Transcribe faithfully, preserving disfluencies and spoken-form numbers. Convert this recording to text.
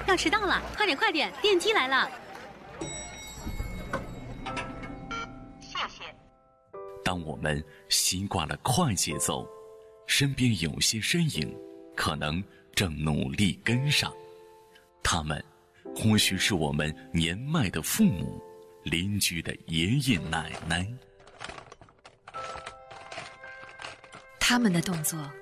要迟到了，快点快点，电梯来了。 谢谢。 当我们习惯了快节奏，身边有些身影可能正努力跟上，他们或许是我们年迈的父母、邻居的爷爷奶奶。 他们的动作